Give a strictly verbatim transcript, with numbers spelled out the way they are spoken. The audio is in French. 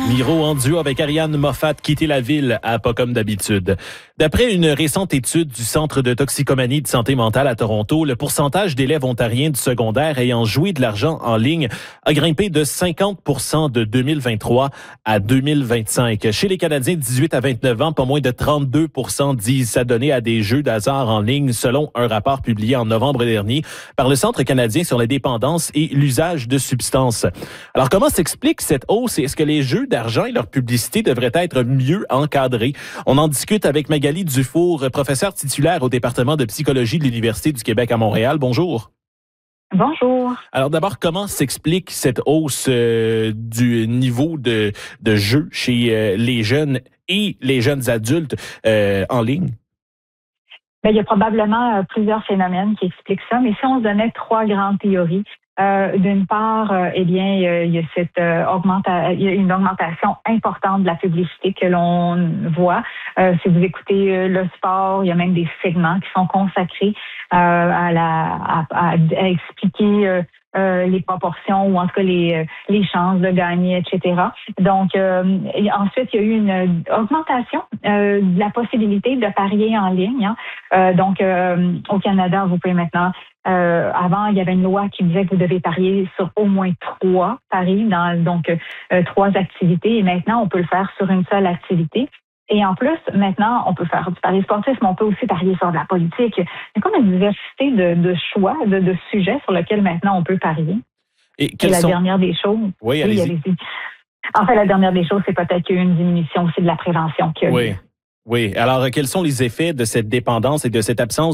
Miro en duo avec Ariane Moffat quitter la ville à pas comme d'habitude. D'après une récente étude du Centre de toxicomanie de santé mentale à Toronto, le pourcentage d'élèves ontariens du secondaire ayant joué de l'argent en ligne a grimpé de cinquante pour cent de deux mille vingt-trois à deux mille vingt-cinq. Chez les Canadiens de dix-huit à vingt-neuf ans, pas moins de trente-deux pour cent disent s'adonner à des jeux d'hasard en ligne, selon un rapport publié en novembre dernier par le Centre canadien sur les dépendances et l'usage de substances. Alors, comment s'explique cette hausse et est-ce que les jeux d'argent et leur publicité devraient être mieux encadrés? On en discute avec Magali Dufour, professeure titulaire au département de psychologie de l'Université du Québec à Montréal. Bonjour. Bonjour. Alors d'abord, comment s'explique cette hausse euh, du niveau de, de jeu chez euh, les jeunes et les jeunes adultes euh, en ligne? Bien, il y a probablement euh, plusieurs phénomènes qui expliquent ça, mais si on se donnait trois grandes théories, Euh, d'une part, euh, eh bien, euh, il y a cette euh, augmenta- il y a une augmentation importante de la publicité que l'on voit. Euh, si vous écoutez euh, le sport, il y a même des segments qui sont consacrés euh, à, la, à, à, à expliquer euh, euh, les proportions ou en tout cas les, euh, les chances de gagner, et cetera. Donc, euh, et ensuite, il y a eu une augmentation euh, de la possibilité de parier en ligne. Hein. Euh, donc, euh, au Canada, vous pouvez maintenant Euh, avant, il y avait une loi qui disait que vous devez parier sur au moins trois paris, dans donc euh, trois activités. Et maintenant, on peut le faire sur une seule activité. Et en plus, maintenant, on peut faire du pari sportif, mais on peut aussi parier sur de la politique. Il y a comme une diversité de, de choix, de, de sujets sur lesquels maintenant on peut parier. Et, Et la sont... dernière des choses... Oui, allez-y. Oui, allez-y. En fait, la dernière des choses, c'est peut-être qu'il y a eu une diminution aussi de la prévention. Oui, oui. Alors, quels sont les effets de cette dépendance et de cette absence